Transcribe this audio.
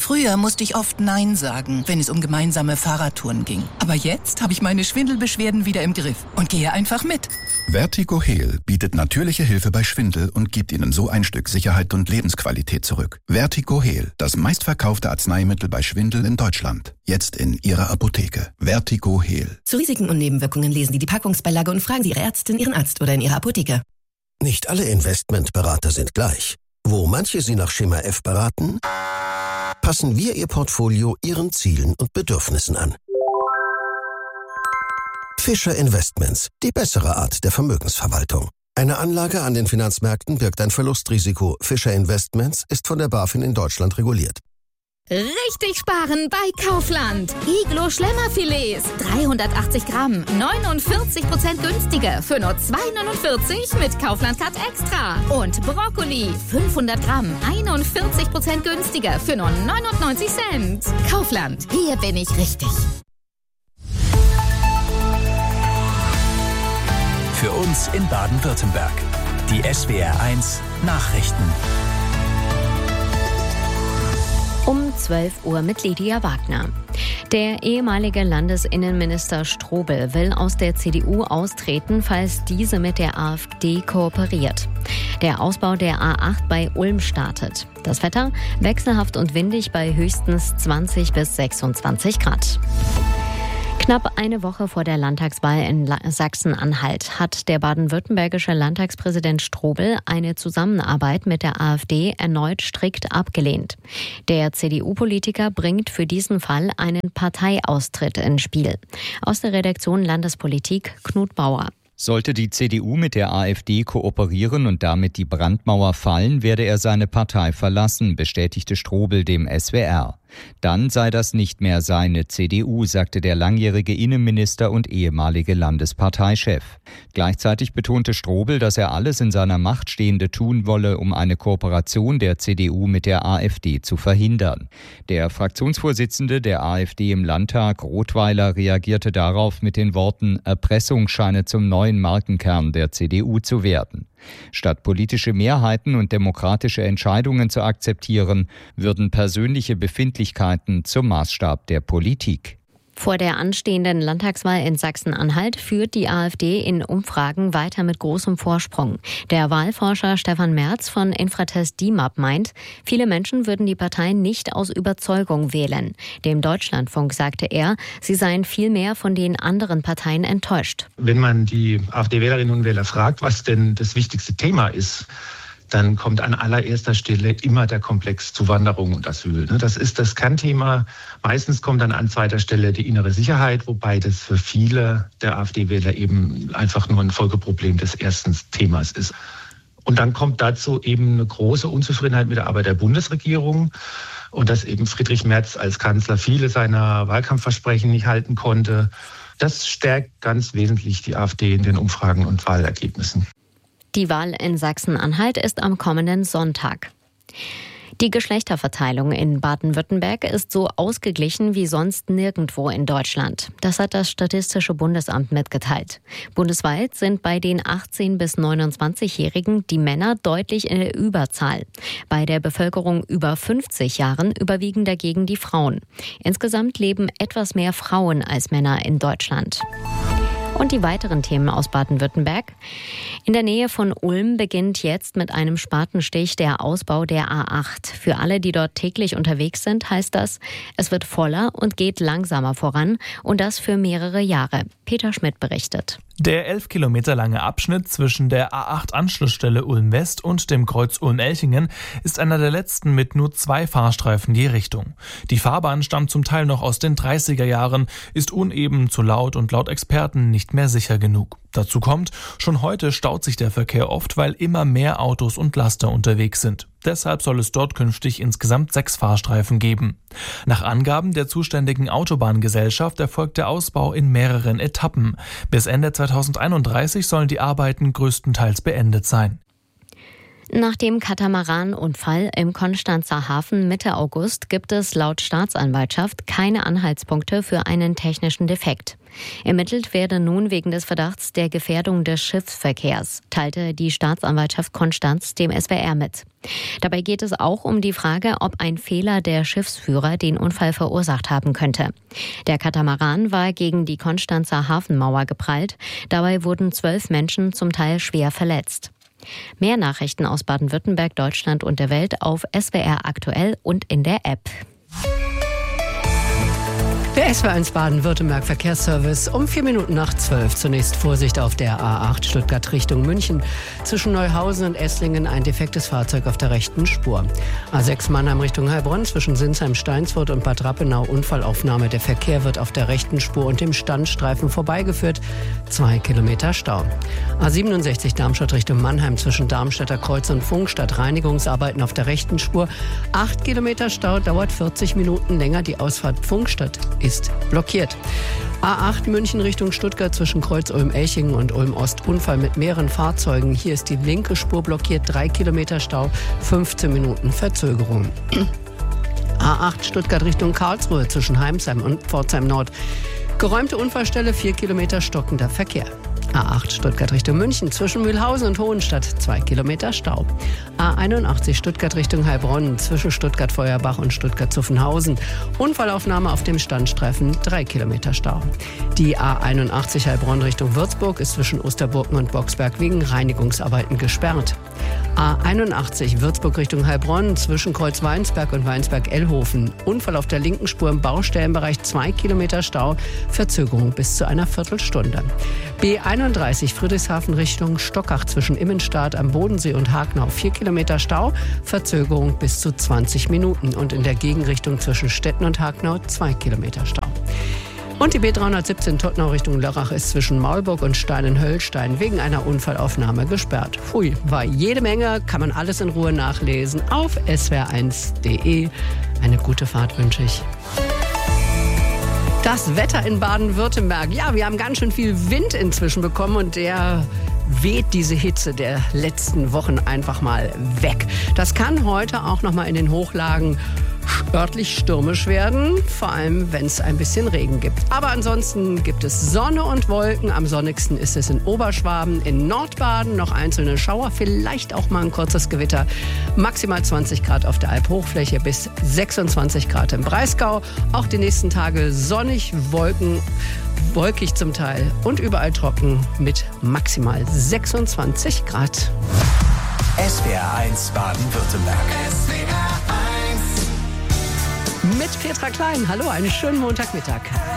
Früher musste ich oft Nein sagen, wenn es um gemeinsame Fahrradtouren ging. Aber jetzt habe ich meine Schwindelbeschwerden wieder im Griff und gehe einfach mit. VertigoHeal bietet natürliche Hilfe bei Schwindel und gibt Ihnen so ein Stück Sicherheit und Lebensqualität zurück. VertigoHeal, das meistverkaufte Arzneimittel bei Schwindel in Deutschland. Jetzt in Ihrer Apotheke. VertigoHeal. Zu Risiken und Nebenwirkungen lesen Sie die Packungsbeilage und fragen Sie Ihre Ärztin, Ihren Arzt oder in Ihrer Apotheke. Nicht alle Investmentberater sind gleich. Wo manche Sie nach Schema F beraten, passen wir Ihr Portfolio Ihren Zielen und Bedürfnissen an. Fischer Investments, die bessere Art der Vermögensverwaltung. Eine Anlage an den Finanzmärkten birgt ein Verlustrisiko. Fischer Investments ist von der BaFin in Deutschland reguliert. Richtig sparen bei Kaufland. Iglo Schlemmerfilets, 380 Gramm, 49% günstiger für nur 2,49 mit Kaufland Card Extra. Und Brokkoli, 500 Gramm, 41% günstiger für nur 99 Cent. Kaufland, hier bin ich richtig. Für uns in Baden-Württemberg. Die SWR1 Nachrichten. Um 12 Uhr mit Lydia Wagner. Der ehemalige Landesinnenminister Strobel will aus der CDU austreten, falls diese mit der AfD kooperiert. Der Ausbau der A8 bei Ulm startet. Das Wetter wechselhaft und windig bei höchstens 20 bis 26 Grad. Knapp eine Woche vor der Landtagswahl in Sachsen-Anhalt hat der baden-württembergische Landtagspräsident Strobel eine Zusammenarbeit mit der AfD erneut strikt abgelehnt. Der CDU-Politiker bringt für diesen Fall einen Parteiaustritt ins Spiel. Aus der Redaktion Landespolitik Knut Bauer. Sollte die CDU mit der AfD kooperieren und damit die Brandmauer fallen, werde er seine Partei verlassen, bestätigte Strobel dem SWR. Dann sei das nicht mehr seine CDU, sagte der langjährige Innenminister und ehemalige Landesparteichef. Gleichzeitig betonte Strobel, dass er alles in seiner Macht Stehende tun wolle, um eine Kooperation der CDU mit der AfD zu verhindern. Der Fraktionsvorsitzende der AfD im Landtag, Rothweiler, reagierte darauf mit den Worten: Erpressung scheine zum neuen Markenkern der CDU zu werden. Statt politische Mehrheiten und demokratische Entscheidungen zu akzeptieren, würden persönliche Befindlichkeiten zum Maßstab der Politik. Vor der anstehenden Landtagswahl in Sachsen-Anhalt führt die AfD in Umfragen weiter mit großem Vorsprung. Der Wahlforscher Stefan Merz von Infratest DIMAP meint, viele Menschen würden die Partei nicht aus Überzeugung wählen. Dem Deutschlandfunk sagte er, sie seien vielmehr von den anderen Parteien enttäuscht. Wenn man die AfD-Wählerinnen und Wähler fragt, was denn das wichtigste Thema ist, dann kommt an allererster Stelle immer der Komplex Zuwanderung und Asyl. Das ist das Kernthema. Meistens kommt dann an zweiter Stelle die innere Sicherheit, wobei das für viele der AfD-Wähler eben einfach nur ein Folgeproblem des ersten Themas ist. Und dann kommt dazu eben eine große Unzufriedenheit mit der Arbeit der Bundesregierung und dass eben Friedrich Merz als Kanzler viele seiner Wahlkampfversprechen nicht halten konnte. Das stärkt ganz wesentlich die AfD in den Umfragen und Wahlergebnissen. Die Wahl in Sachsen-Anhalt ist am kommenden Sonntag. Die Geschlechterverteilung in Baden-Württemberg ist so ausgeglichen wie sonst nirgendwo in Deutschland. Das hat das Statistische Bundesamt mitgeteilt. Bundesweit sind bei den 18- bis 29-Jährigen die Männer deutlich in der Überzahl. Bei der Bevölkerung über 50 Jahren überwiegen dagegen die Frauen. Insgesamt leben etwas mehr Frauen als Männer in Deutschland. Und die weiteren Themen aus Baden-Württemberg. In der Nähe von Ulm beginnt jetzt mit einem Spatenstich der Ausbau der A8. Für alle, die dort täglich unterwegs sind, heißt das, es wird voller und geht langsamer voran und das für mehrere Jahre. Peter Schmidt berichtet. Der 11 Kilometer lange Abschnitt zwischen der A8-Anschlussstelle Ulm-West und dem Kreuz Ulm-Elchingen ist einer der letzten mit nur 2 Fahrstreifen je Richtung. Die Fahrbahn stammt zum Teil noch aus den 30er Jahren, ist uneben, zu laut und laut Experten nicht mehr sicher genug. Dazu kommt, schon heute staut sich der Verkehr oft, weil immer mehr Autos und Laster unterwegs sind. Deshalb soll es dort künftig insgesamt 6 Fahrstreifen geben. Nach Angaben der zuständigen Autobahngesellschaft erfolgt der Ausbau in mehreren Etappen. Bis Ende 2031 sollen die Arbeiten größtenteils beendet sein. Nach dem Katamaran-Unfall im Konstanzer Hafen Mitte August gibt es laut Staatsanwaltschaft keine Anhaltspunkte für einen technischen Defekt. Ermittelt werde nun wegen des Verdachts der Gefährdung des Schiffsverkehrs, teilte die Staatsanwaltschaft Konstanz dem SWR mit. Dabei geht es auch um die Frage, ob ein Fehler der Schiffsführer den Unfall verursacht haben könnte. Der Katamaran war gegen die Konstanzer Hafenmauer geprallt. Dabei wurden 12 Menschen zum Teil schwer verletzt. Mehr Nachrichten aus Baden-Württemberg, Deutschland und der Welt auf SWR aktuell und in der App. Der SW1 Baden-Württemberg Verkehrsservice um 4 Minuten nach 12. Zunächst Vorsicht auf der A8 Stuttgart Richtung München. Zwischen Neuhausen und Esslingen ein defektes Fahrzeug auf der rechten Spur. A6 Mannheim Richtung Heilbronn zwischen Sinsheim-Steinsfurt und Bad Rappenau Unfallaufnahme. Der Verkehr wird auf der rechten Spur und dem Standstreifen vorbeigeführt. 2 Kilometer Stau. A67 Darmstadt Richtung Mannheim zwischen Darmstädter Kreuz und Funkstadt. Reinigungsarbeiten auf der rechten Spur. 8 Kilometer Stau, dauert 40 Minuten länger. Die Ausfahrt Funkstadt ist blockiert. A8 München Richtung Stuttgart zwischen Kreuz Ulm-Elchingen und Ulm-Ost. Unfall mit mehreren Fahrzeugen. Hier ist die linke Spur blockiert. 3 Kilometer Stau, 15 Minuten Verzögerung. A8 Stuttgart Richtung Karlsruhe zwischen Heimsheim und Pforzheim Nord. Geräumte Unfallstelle, 4 Kilometer stockender Verkehr. A8 Stuttgart Richtung München zwischen Mühlhausen und Hohenstadt 2 Kilometer Stau. A81 Stuttgart Richtung Heilbronn zwischen Stuttgart-Feuerbach und Stuttgart-Zuffenhausen. Unfallaufnahme auf dem Standstreifen 3 Kilometer Stau. Die A81 Heilbronn Richtung Würzburg ist zwischen Osterburgen und Boxberg wegen Reinigungsarbeiten gesperrt. A81 Würzburg Richtung Heilbronn zwischen Kreuz-Weinsberg und Weinsberg-Ellhofen. Unfall auf der linken Spur im Baustellenbereich 2 Kilometer Stau. Verzögerung bis zu einer Viertelstunde. B31 Friedrichshafen Richtung Stockach zwischen Immenstadt am Bodensee und Hagenau 4 Kilometer Stau. Verzögerung bis zu 20 Minuten. Und in der Gegenrichtung zwischen Stetten und Hagenau 2 Kilometer Stau. Und die B317 Tottenau Richtung Lörrach ist zwischen Maulburg und Steinen-Höllstein wegen einer Unfallaufnahme gesperrt. Pfui, war jede Menge, kann man alles in Ruhe nachlesen auf swr1.de. Eine gute Fahrt wünsche ich. Das Wetter in Baden-Württemberg. Ja, wir haben ganz schön viel Wind inzwischen bekommen und der weht diese Hitze der letzten Wochen einfach mal weg. Das kann heute auch noch mal in den Hochlagen örtlich stürmisch werden, vor allem wenn es ein bisschen Regen gibt. Aber ansonsten gibt es Sonne und Wolken. Am sonnigsten ist es in Oberschwaben, in Nordbaden noch einzelne Schauer, vielleicht auch mal ein kurzes Gewitter. Maximal 20 Grad auf der Alphochfläche bis 26 Grad im Breisgau. Auch die nächsten Tage sonnig, wolkig zum Teil und überall trocken mit maximal 26 Grad. SWR1 Baden-Württemberg. Mit Petra Klein. Hallo, einen schönen Montagmittag.